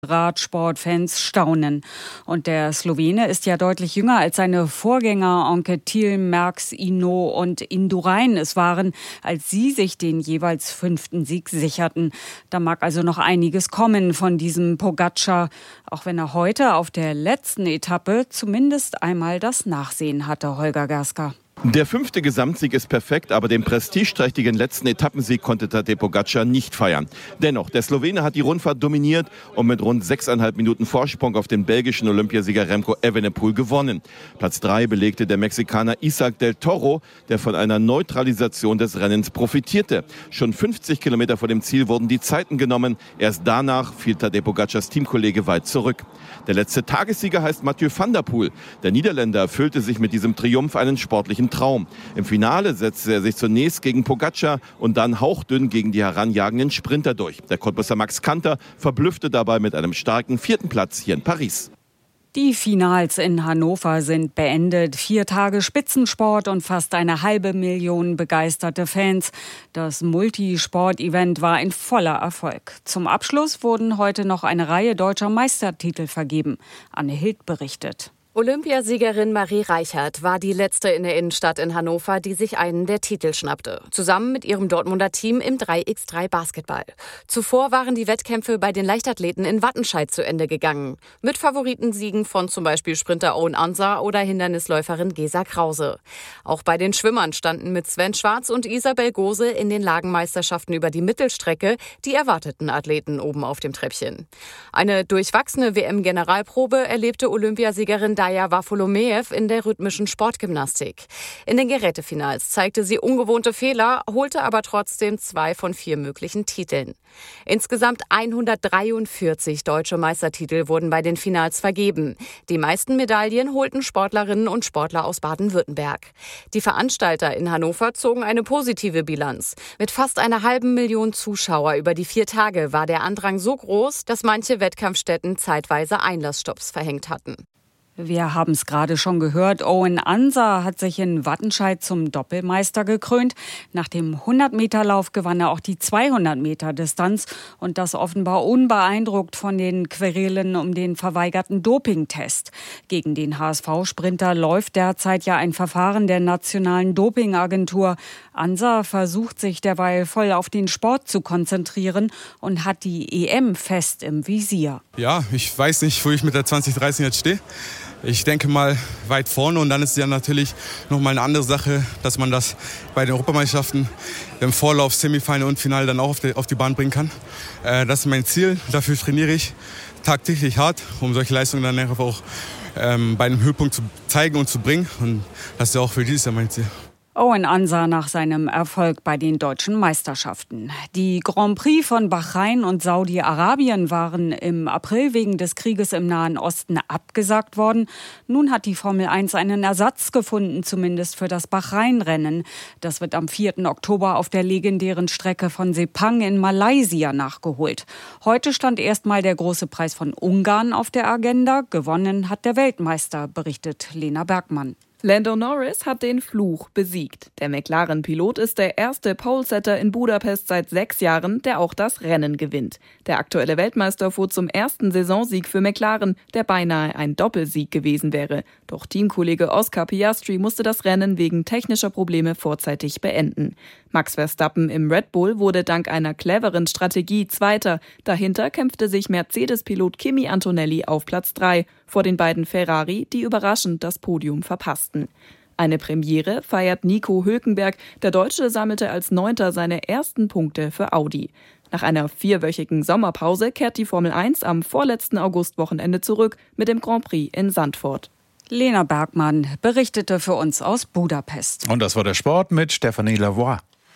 Radsportfans staunen. Und der Slowene ist ja deutlich jünger als seine Vorgänger Anquetil, Merckx, Hinault und Indurain es waren, als sie sich den jeweils 5. Sieg sicherten. Da mag also noch einiges kommen von diesem Pogačar, auch wenn er heute auf der letzten Etappe zumindest einmal das Nachsehen hatte, Holger Gerska. Der 5. Gesamtsieg ist perfekt, aber den prestigeträchtigen letzten Etappensieg konnte Tadej Pogačar nicht feiern. Dennoch, der Slowene hat die Rundfahrt dominiert und mit rund 6,5 Minuten Vorsprung auf den belgischen Olympiasieger Remco Evenepoel gewonnen. Platz 3 belegte der Mexikaner Isaac del Toro, der von einer Neutralisation des Rennens profitierte. Schon 50 Kilometer vor dem Ziel wurden die Zeiten genommen. Erst danach fiel Tadej Pogacars Teamkollege weit zurück. Der letzte Tagessieger heißt Mathieu van der Poel. Der Niederländer erfüllte sich mit diesem Triumph einen sportlichen Traum. Im Finale setzte er sich zunächst gegen Pogačar und dann hauchdünn gegen die heranjagenden Sprinter durch. Der Cottbusser Max Kanter verblüffte dabei mit einem starken 4. Platz hier in Paris. Die Finals in Hannover sind beendet. 4 Tage Spitzensport und fast 500.000 begeisterte Fans. Das Multisport-Event war ein voller Erfolg. Zum Abschluss wurden heute noch eine Reihe deutscher Meistertitel vergeben. Anne Hild berichtet. Olympiasiegerin Marie Reichert war die letzte in der Innenstadt in Hannover, die sich einen der Titel schnappte. Zusammen mit ihrem Dortmunder Team im 3x3 Basketball. Zuvor waren die Wettkämpfe bei den Leichtathleten in Wattenscheid zu Ende gegangen. Mit Favoritensiegen von zum Beispiel Sprinter Owen Ansah oder Hindernisläuferin Gesa Krause. Auch bei den Schwimmern standen mit Sven Schwarz und Isabel Gose in den Lagenmeisterschaften über die Mittelstrecke die erwarteten Athleten oben auf dem Treppchen. Eine durchwachsene WM-Generalprobe erlebte Olympiasiegerin Daja Wafolomeev in der rhythmischen Sportgymnastik. In den Gerätefinals zeigte sie ungewohnte Fehler, holte aber trotzdem 2 von 4 möglichen Titeln. Insgesamt 143 deutsche Meistertitel wurden bei den Finals vergeben. Die meisten Medaillen holten Sportlerinnen und Sportler aus Baden-Württemberg. Die Veranstalter in Hannover zogen eine positive Bilanz. Mit fast 500.000 Zuschauer über die 4 Tage war der Andrang so groß, dass manche Wettkampfstätten zeitweise Einlassstopps verhängt hatten. Wir haben es gerade schon gehört, Owen Ansah hat sich in Wattenscheid zum Doppelmeister gekrönt. Nach dem 100-Meter-Lauf gewann er auch die 200-Meter-Distanz und das offenbar unbeeindruckt von den Querelen um den verweigerten Dopingtest. Gegen den HSV-Sprinter läuft derzeit ja ein Verfahren der Nationalen Dopingagentur. Ansah versucht sich derweil voll auf den Sport zu konzentrieren und hat die EM fest im Visier. Ja, ich weiß nicht, wo ich mit der 2030 jetzt stehe. Ich denke mal weit vorne und dann ist es ja natürlich noch mal eine andere Sache, dass man das bei den Europameisterschaften im Vorlauf, Semifinale und Finale dann auch auf die Bahn bringen kann. Das ist mein Ziel, dafür trainiere ich tagtäglich hart, um solche Leistungen dann einfach auch bei einem Höhepunkt zu zeigen und zu bringen und das ist ja auch für dieses Jahr mein Ziel. Owen Ansah nach seinem Erfolg bei den deutschen Meisterschaften. Die Grand Prix von Bahrain und Saudi-Arabien waren im April wegen des Krieges im Nahen Osten abgesagt worden. Nun hat die Formel 1 einen Ersatz gefunden, zumindest für das Bahrain-Rennen. Das wird am 4. Oktober auf der legendären Strecke von Sepang in Malaysia nachgeholt. Heute stand erstmal der große Preis von Ungarn auf der Agenda. Gewonnen hat der Weltmeister, berichtet Lena Bergmann. Lando Norris hat den Fluch besiegt. Der McLaren-Pilot ist der erste Polesetter in Budapest seit 6 Jahren, der auch das Rennen gewinnt. Der aktuelle Weltmeister fuhr zum ersten Saisonsieg für McLaren, der beinahe ein Doppelsieg gewesen wäre. Doch Teamkollege Oscar Piastri musste das Rennen wegen technischer Probleme vorzeitig beenden. Max Verstappen im Red Bull wurde dank einer cleveren Strategie Zweiter. Dahinter kämpfte sich Mercedes-Pilot Kimi Antonelli auf Platz 3 vor den beiden Ferrari, die überraschend das Podium verpassten. Eine Premiere feiert Nico Hülkenberg. Der Deutsche sammelte als 9. seine ersten Punkte für Audi. Nach einer 4-wöchigen Sommerpause kehrt die Formel 1 am vorletzten Augustwochenende zurück mit dem Grand Prix in Sandford. Lena Bergmann berichtete für uns aus Budapest. Und das war der Sport mit Stéphanie Lavoie.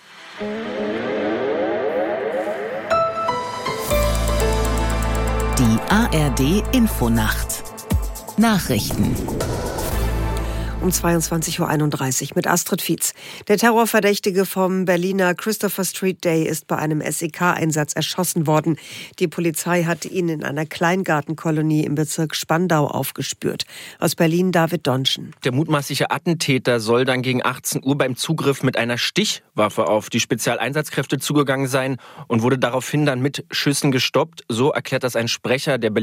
Die ARD-Infonacht. Nachrichten. Um 22.31 Uhr mit Astrid Fietz. Der Terrorverdächtige vom Berliner Christopher Street Day ist bei einem SEK-Einsatz erschossen worden. Die Polizei hat ihn in einer Kleingartenkolonie im Bezirk Spandau aufgespürt. Aus Berlin David Donschen. Der mutmaßliche Attentäter soll dann gegen 18 Uhr beim Zugriff mit einer Stichwaffe auf die Spezialeinsatzkräfte zugegangen sein und wurde daraufhin dann mit Schüssen gestoppt. So erklärt das ein Sprecher der